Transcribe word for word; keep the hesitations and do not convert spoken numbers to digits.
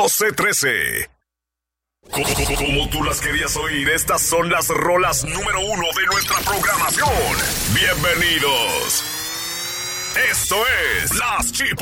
doce trece. Como tú las querías oír, estas son las rolas número uno de nuestra programación. Bienvenidos. Esto es Las Chipo